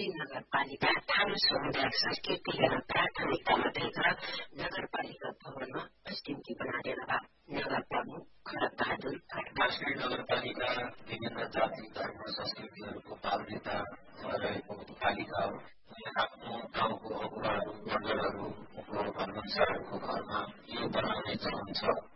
नगरपालिका थारू समुदाय संस्कृतिलाई प्राथमिकतामा देखेर नगरपालिका भवनमा अस्तिमकी बनाएर नगर प्रमुख खडक बहादुर कास्की नगरपालिका विभिन्न जाति धर्म संस्कृतिहरूको पाल्नेता रहेको पालिका हो। आफ्नो गाउँको अगुवाहरू मण्डलहरूको भान्साहरूको घरमा यो बनाउने चलन छ।